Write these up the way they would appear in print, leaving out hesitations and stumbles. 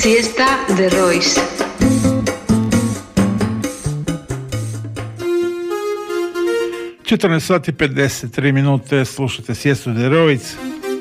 Siesta de Royce. sati 53 minute, slušate Siestu de Royce.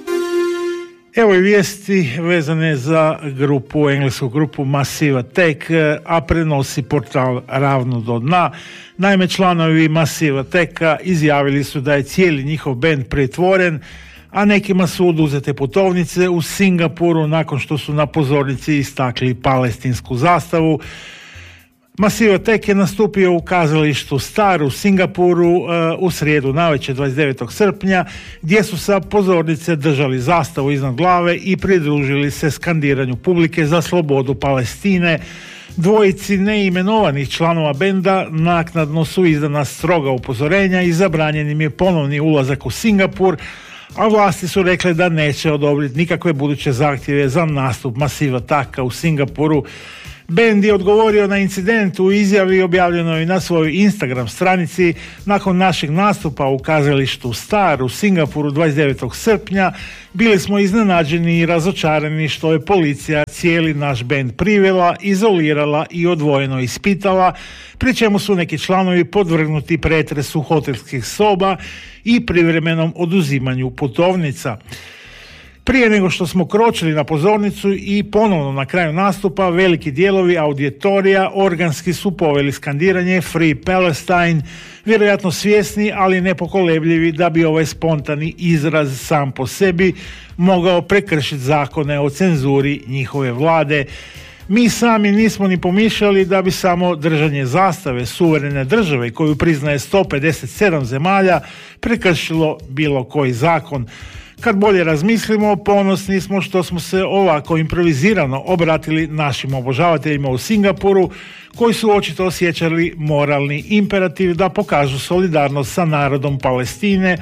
Evo i vijesti vezane za englesku grupu Massive Attack, a prenosi portal Ravno do dna. Naime, članovi Massive Attacka izjavili su da je cijeli njihov bend pretvoren, a nekima su oduzete putovnice u Singapuru nakon što su na pozornici istakli palestinsku zastavu. Massive Attack je nastupio u kazalištu Star u Singapuru u srijedu navečer 29. srpnja, gdje su sa pozornice držali zastavu iznad glave i pridružili se skandiranju publike za slobodu Palestine. Dvojici neimenovanih članova benda naknadno su izdana stroga upozorenja i zabranjen im je ponovni ulazak u Singapur, a vlasti su rekle da neće odobriti nikakve buduće zahtjeve za nastup Massive Attacka u Singapuru. Bend je odgovorio na incident u izjavi objavljenoj na svojoj Instagram stranici. Nakon našeg nastupa u kazalištu Star u Singapuru 29. srpnja bili smo iznenađeni i razočarani što je policija cijeli naš bend privela, izolirala i odvojeno ispitala, pri čemu su neki članovi podvrgnuti pretresu hotelskih soba i privremenom oduzimanju putovnica. Prije nego što smo kročili na pozornicu i ponovno na kraju nastupa, veliki dijelovi auditorija organski su poveli skandiranje Free Palestine, vjerojatno svjesni, ali nepokolebljivi da bi ovaj spontani izraz sam po sebi mogao prekršiti zakone o cenzuri njihove vlade. Mi sami nismo ni pomišljali da bi samo držanje zastave suverene države koju priznaje 157 zemalja prekršilo bilo koji zakon. Kad bolje razmislimo, ponosni smo što smo se ovako improvizirano obratili našim obožavateljima u Singapuru, koji su očito osjećali moralni imperativ da pokažu solidarnost sa narodom Palestine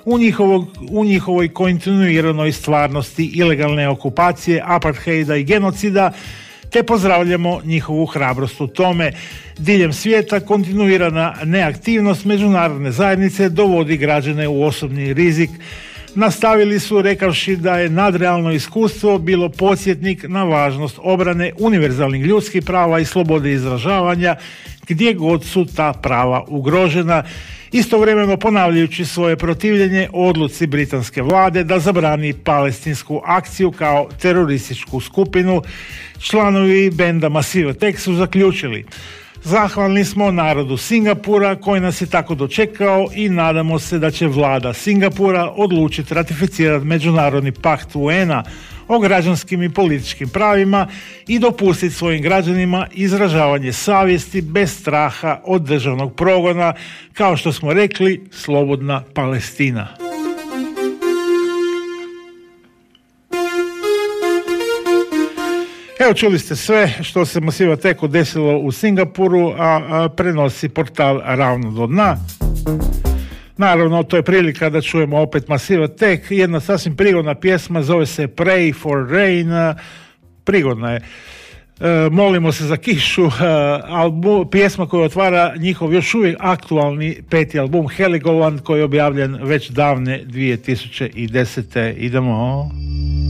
u njihovoj kontinuiranoj stvarnosti ilegalne okupacije, apartheida i genocida, te pozdravljamo njihovu hrabrost u tome. Diljem svijeta kontinuirana neaktivnost međunarodne zajednice dovodi građane u osobni rizik. Nastavili su rekavši da je nadrealno iskustvo bilo podsjetnik na važnost obrane univerzalnih ljudskih prava i slobode izražavanja gdje god su ta prava ugrožena, istovremeno ponavljajući svoje protivljenje odluci britanske vlade da zabrani palestinsku akciju kao terorističku skupinu. Članovi benda Massive Attack su zaključili: zahvalni smo narodu Singapura koji nas je tako dočekao i nadamo se da će vlada Singapura odlučiti ratificirati Međunarodni pakt UN-a o građanskim i političkim pravima i dopustiti svojim građanima izražavanje savjesti bez straha od državnog progona, kao što smo rekli, slobodna Palestina. Evo, čuli ste sve što se Massive Attacku desilo u Singapuru, a prenosi portal Ravno do dna. Naravno, to je prilika da čujemo opet Massive Attack. Jedna sasvim prigodna pjesma zove se Pray for Rain. Prigodna je. Molimo se za kišu. Pjesma koja otvara njihov još uvijek aktualni 5. album Heligoland, koji je objavljen već davne 2010. Idemo.